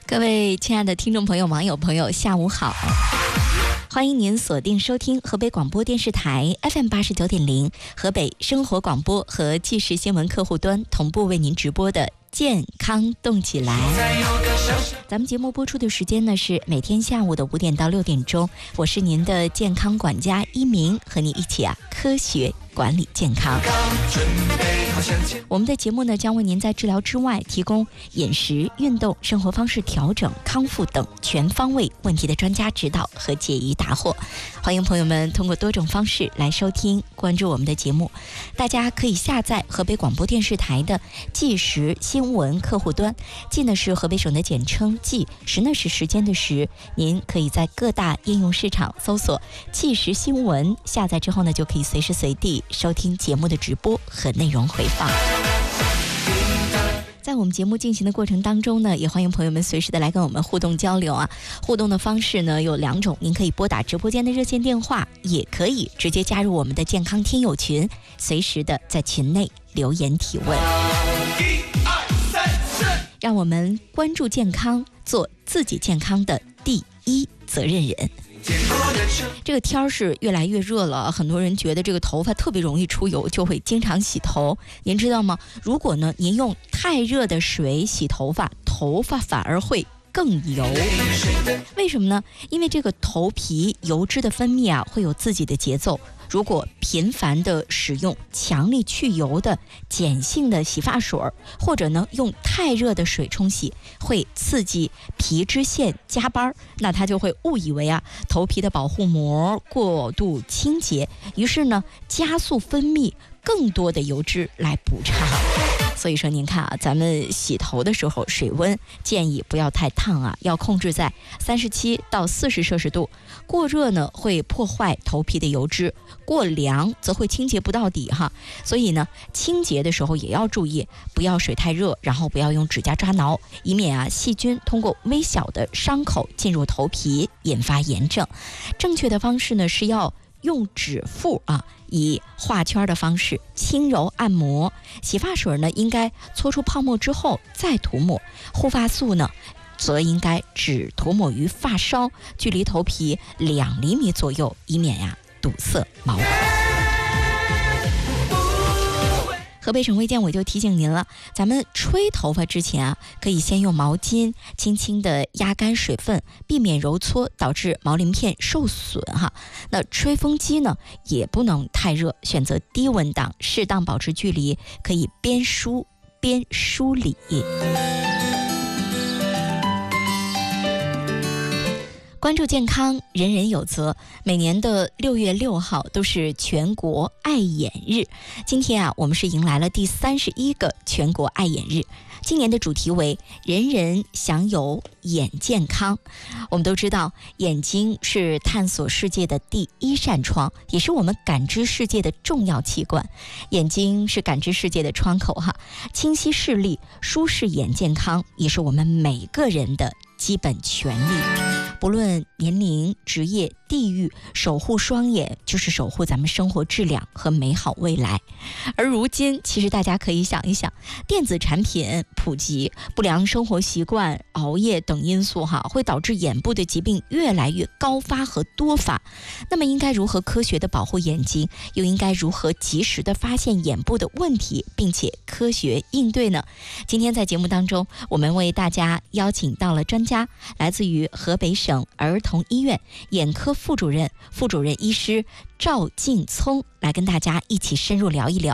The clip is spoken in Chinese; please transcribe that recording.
各位亲爱的听众朋友、网友朋友，下午好！欢迎您锁定收听河北广播电视台 FM89.0 河北生活广播和纪实新闻客户端同步为您直播的健康动起来。咱们节目播出的时间呢是每天下午的5点到6点钟，我是您的健康管家一鸣，和你一起科学管理健康。我们的节目呢将为您在治疗之外提供饮食、运动、生活方式调整、康复等全方位问题的专家指导和解疑答惑。欢迎朋友们通过多种方式来收听关注我们的节目。大家可以下载河北广播电视台的纪实新闻客户端，纪呢是河北省的简称纪，时呢是时间的时。您可以在各大应用市场搜索纪实新闻，下载之后呢就可以随时随地收听节目的直播和内容回放。在我们节目进行的过程当中呢，也欢迎朋友们随时的来跟我们互动交流啊。互动的方式呢有2种，您可以拨打直播间的热线电话，也可以直接加入我们的健康听友群，随时的在群内留言提问。让我们关注健康，做自己健康的第一责任人。这个天儿是越来越热了，很多人觉得这个头发特别容易出油，就会经常洗头。您知道吗？如果呢您用太热的水洗头发，头发反而会更油。为什么呢？因为这个头皮油脂的分泌会有自己的节奏。如果频繁的使用强力去油的碱性的洗发水，或者呢用太热的水冲洗，会刺激皮脂腺加班，那它就会误以为头皮的保护膜过度清洁，于是呢加速分泌更多的油脂来补偿。所以说您看咱们洗头的时候水温建议不要太烫要控制在37到40摄氏度。过热呢会破坏头皮的油脂，过凉则会清洁不到底所以呢清洁的时候也要注意，不要水太热，然后不要用指甲抓挠，以免细菌通过微小的伤口进入头皮，引发炎症。正确的方式呢是要用指腹以画圈的方式轻柔按摩。洗发水呢应该搓出泡沫之后再涂抹，护发素呢则应该只涂抹于发梢，距离头皮2厘米左右，以免堵塞毛孔。河北省卫健委就提醒您了，咱们吹头发之前可以先用毛巾轻轻的压干水分，避免揉搓导致毛鳞片受损那吹风机呢也不能太热，选择低温档，适当保持距离，可以边梳边梳理。关注健康，人人有责。每年的6月6号都是全国爱眼日，今天我们是迎来了第31个全国爱眼日。今年的主题为人人享有眼健康。我们都知道，眼睛是探索世界的第一扇窗，也是我们感知世界的重要器官。眼睛是感知世界的窗口清晰视力、舒适眼健康也是我们每个人的基本权利。不论年龄、职业、地域，守护双眼就是守护咱们生活质量和美好未来。而如今其实大家可以想一想，电子产品普及、不良生活习惯、熬夜等因素会导致眼部的疾病越来越高发和多发。那么应该如何科学的保护眼睛，又应该如何及时的发现眼部的问题，并且科学应对呢？今天在节目当中，我们为大家邀请到了专家，来自于河北省儿童医院眼科副主任医师赵劲聪，来跟大家一起深入聊一聊